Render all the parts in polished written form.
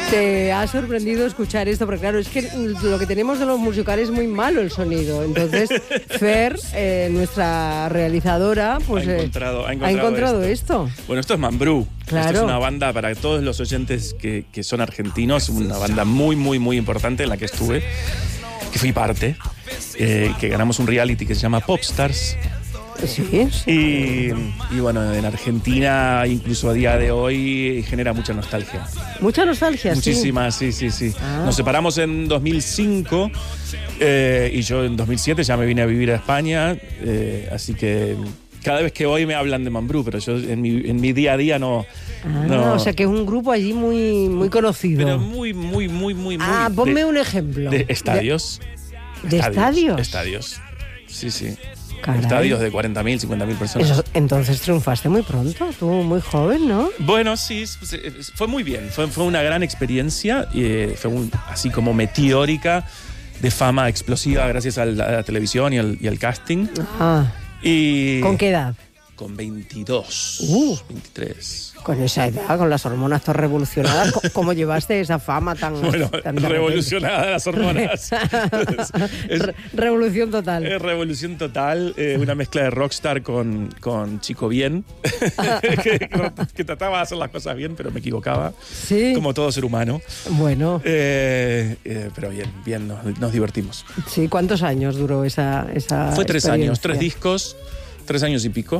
Te ha sorprendido escuchar esto, porque claro, es que lo que tenemos de los musicales es muy malo el sonido. Entonces, Fer, nuestra realizadora, pues ha encontrado esto. Bueno, esto es Mambrú. Claro. Esto es una banda para todos los oyentes que son argentinos, una banda muy, muy, muy importante en la que estuve, que fui parte, que ganamos un reality que se llama Popstars. Sí, sí. Y bueno, en Argentina, incluso a día de hoy, genera mucha nostalgia. ¿Mucha nostalgia? Muchísima, sí. Nos separamos en 2005 y yo en 2007 ya me vine a vivir a España, así que cada vez que voy me hablan de Mambrú, pero yo en mi día a día no. O sea que es un grupo allí muy, muy conocido. Pero muy. Ponme un ejemplo. De estadios. ¿De estadios? Estadios, sí. Caray. Estadios de 40.000, 50.000 personas. Entonces triunfaste muy pronto, tú muy joven, ¿no? Bueno, sí, fue muy bien. Fue una gran experiencia. Fue así como meteórica, de fama explosiva gracias a la televisión y al casting. ¿Con qué edad? Con 22, 23. Con esa edad, con las hormonas todas revolucionadas, ¿cómo llevaste esa fama tan revolucionada las hormonas? Revolución total. Revolución total, una mezcla de rockstar con chico bien, que trataba de hacer las cosas bien, pero me equivocaba, ¿Sí? Como todo ser humano. Bueno. Pero bien, nos divertimos. Sí, ¿cuántos años duró esa Fue 3 años, 3 discos, 3 años y pico.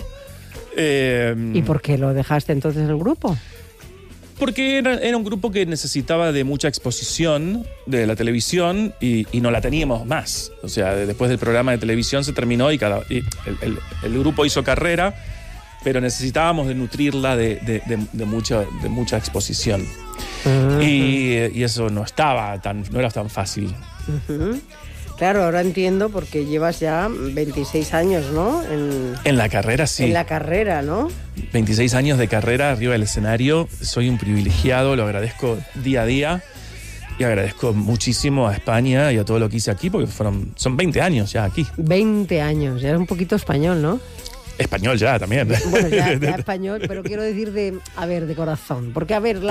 ¿Y por qué lo dejaste entonces el grupo? Porque era un grupo que necesitaba de mucha exposición de la televisión y no la teníamos más. O sea, después del programa de televisión se terminó y el grupo hizo carrera, pero necesitábamos de nutrirla de mucha exposición. Y eso no era tan fácil. Claro, ahora entiendo porque llevas ya 26 años, ¿no? En la carrera, sí. En la carrera, ¿no? 26 años de carrera arriba del escenario. Soy un privilegiado, lo agradezco día a día. Y agradezco muchísimo a España y a todo lo que hice aquí, porque son 20 años ya aquí. 20 años, ya es un poquito español, ¿no? Español ya, también. Bueno, ya español, pero quiero decir de corazón. Porque, la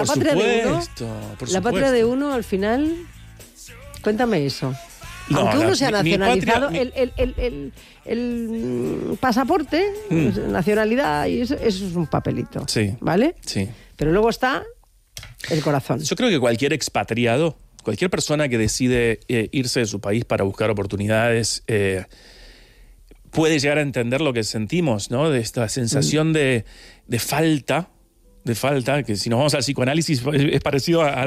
patria de uno, al final... Cuéntame eso. No, aunque uno sea nacionalizado, patria, el pasaporte, nacionalidad, y eso es un papelito. Sí. ¿Vale? Sí. Pero luego está el corazón. Yo creo que cualquier expatriado, cualquier persona que decide irse de su país para buscar oportunidades, puede llegar a entender lo que sentimos, ¿no? De esta sensación de falta. Que si nos vamos al psicoanálisis es parecido a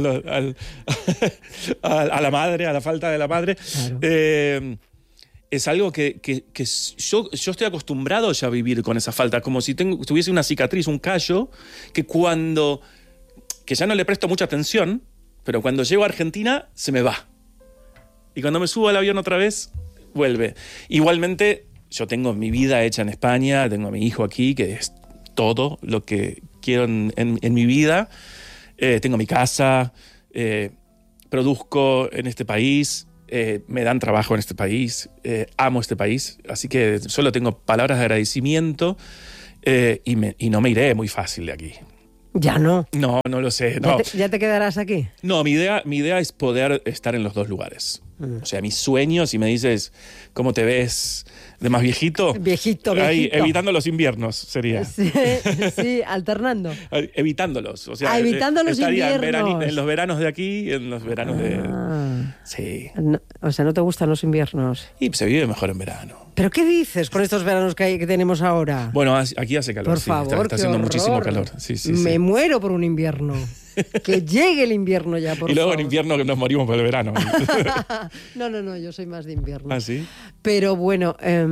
la madre, a la falta de la madre. Claro. Es algo que yo estoy acostumbrado ya a vivir con esa falta, como si tuviese una cicatriz, un callo, que ya no le presto mucha atención, pero cuando llego a Argentina se me va. Y cuando me subo al avión otra vez, vuelve. Igualmente, yo tengo mi vida hecha en España, tengo a mi hijo aquí, que es todo lo que quiero en mi vida. Tengo mi casa, produzco en este país, me dan trabajo en este país, amo este país, así que solo tengo palabras de agradecimiento y no me iré muy fácil de aquí. Ya no. No lo sé. No. ¿Ya te quedarás aquí? No, mi idea es poder estar en los dos lugares. O sea, mi sueño, si me dices cómo te ves de más viejito. Viejito. Ahí, evitando los inviernos sería. Sí, alternando. Evitándolos. O sea, evitando los inviernos. En los veranos de aquí, en los veranos de... Sí. No, o sea, ¿no te gustan los inviernos? Y se vive mejor en verano. ¿Pero qué dices con estos veranos que tenemos ahora? Bueno, aquí hace calor. Por favor, está haciendo muchísimo calor. Sí. Me muero por un invierno. Que llegue el invierno ya, por favor. Y luego en invierno que nos morimos por el verano. No, yo soy más de invierno. ¿Ah, sí? Pero bueno,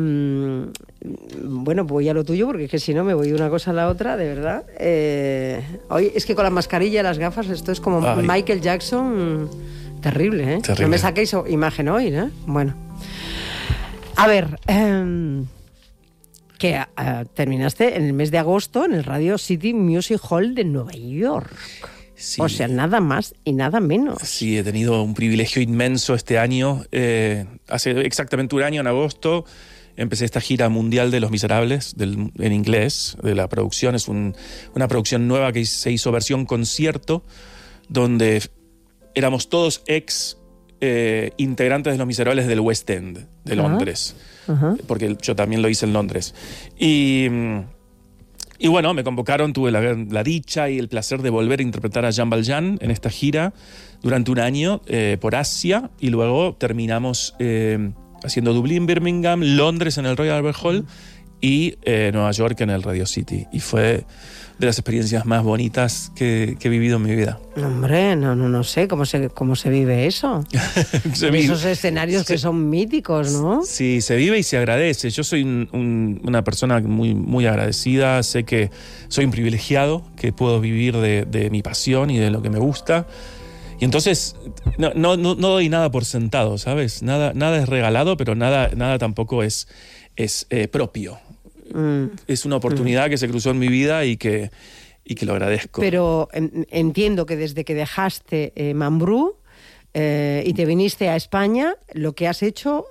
voy a lo tuyo, porque es que si no me voy de una cosa a la otra, de verdad. Oye, es que con la mascarilla y las gafas esto es como Michael Jackson, terrible, ¿eh? Terrible. No me saquéis imagen hoy, ¿eh? Bueno. A ver, que terminaste en el mes de agosto en el Radio City Music Hall de Nueva York. Sí. O sea, nada más y nada menos. Sí, he tenido un privilegio inmenso este año. Hace exactamente un año, en agosto, empecé esta gira mundial de Los Miserables, en inglés, de la producción. Es una producción nueva que se hizo versión concierto, donde éramos todos integrantes de Los Miserables del West End de Londres, porque yo también lo hice en Londres. Y bueno, me convocaron, tuve la dicha y el placer de volver a interpretar a Jean Valjean en esta gira durante un año por Asia, y luego terminamos haciendo Dublín, Birmingham, Londres en el Royal Albert Hall y Nueva York en el Radio City. Y fue de las experiencias más bonitas que he vivido en mi vida. Hombre, no sé cómo se vive eso. Esos escenarios que son míticos, ¿no? Sí, se vive y se agradece. Yo soy una persona muy, muy agradecida. Sé que soy un privilegiado, que puedo vivir de mi pasión y de lo que me gusta. Y entonces no doy nada por sentado, ¿sabes? Nada es regalado, pero nada tampoco es propio. Es una oportunidad que se cruzó en mi vida y que lo agradezco. Pero entiendo que desde que dejaste Mambrú y te viniste a España, lo que has hecho...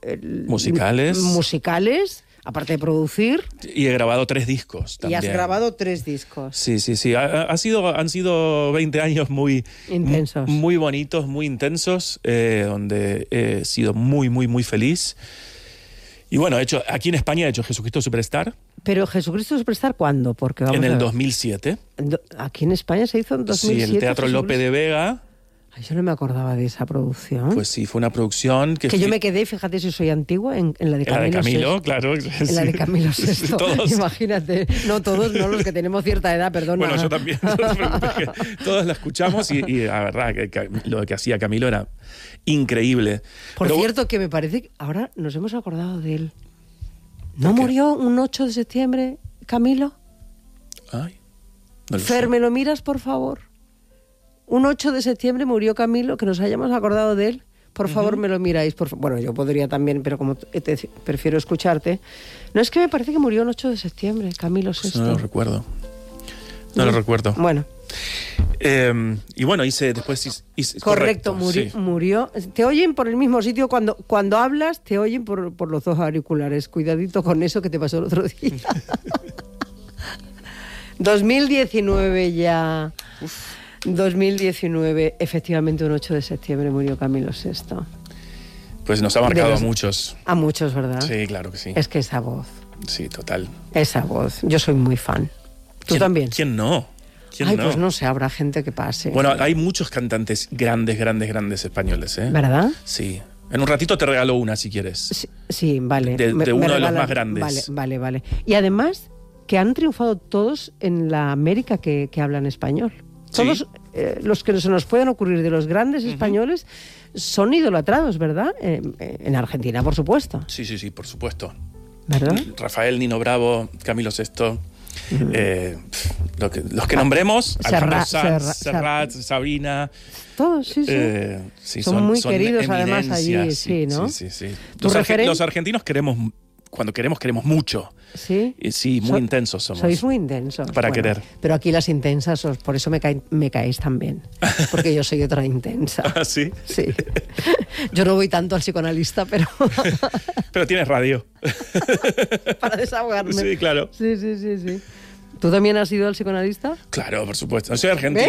musicales, aparte de producir... Y he grabado 3 discos también. Y has grabado 3 discos. Sí. Han sido 20 años muy... intensos. Muy bonitos, muy intensos, donde he sido muy, muy, muy feliz. Y bueno, aquí en España he hecho Jesucristo Superstar. ¿Pero Jesucristo Superstar cuándo? Porque en el 2007. ¿Aquí en España se hizo en 2007? Sí, en el Teatro Lope de Vega. Ay, yo no me acordaba de esa producción. Pues sí, fue una producción que yo me quedé, fíjate si soy antigua, en la de Camilo. La de Camilo, VI. claro. En la de Camilo VI. Todos. Imagínate. No todos, no los que tenemos cierta edad, perdona. Bueno, yo también. No te preocupes, que todos la escuchamos y la verdad que lo que hacía Camilo era increíble. Por cierto, que me parece que ahora nos hemos acordado de él. ¿No murió un 8 de septiembre, Camilo? Ay, no lo Fer, sé. ¿me lo miras, por favor? Un 8 de septiembre murió Camilo, que nos hayamos acordado de él. Por favor, me lo miráis. Bueno, yo podría también, pero como prefiero escucharte. No, es que me parece que murió el 8 de septiembre, Camilo VI. Pues no lo recuerdo. No lo recuerdo. Bueno. Y bueno, hice. Correcto, murió. Te oyen por el mismo sitio. Cuando hablas, te oyen por los 2 auriculares. Cuidadito con eso que te pasó el otro día. 2019 ya. 2019, efectivamente, un 8 de septiembre murió Camilo VI. Pues nos ha marcado a muchos. A muchos, ¿verdad? Sí, claro que sí. Es que esa voz. Sí, total. Esa voz. Yo soy muy fan. ¿Tú también? ¿Quién no? Pues no sé, habrá gente que pase. Bueno, hay muchos cantantes grandes españoles, ¿eh? ¿Verdad? Sí. En un ratito te regalo una, si quieres. Sí, vale. De uno de los más grandes. Vale. Y además, que han triunfado todos en la América que hablan español. Todos los que se nos pueden ocurrir de los grandes españoles son idolatrados, ¿verdad? En Argentina, por supuesto. Sí, por supuesto. ¿Verdad? Rafael, Nino Bravo, Camilo VI... los que nombremos, Alejandro Sanz, Serrat, Sabina, todos, sí. Son muy queridos además allí, sí, ¿no? Sí. Los argentinos cuando queremos mucho. Sí. Sí, muy intensos somos. Sois muy intensos. Para querer. Pero aquí las intensas, por eso me caéis tan bien. Porque yo soy otra intensa. ¿Ah, sí? Sí. Yo no voy tanto al psicoanalista, pero... Pero tienes radio. Para desahogarme. Sí, claro. Sí. ¿Tú también has ido al psicoanalista? Claro, por supuesto. Soy argentino.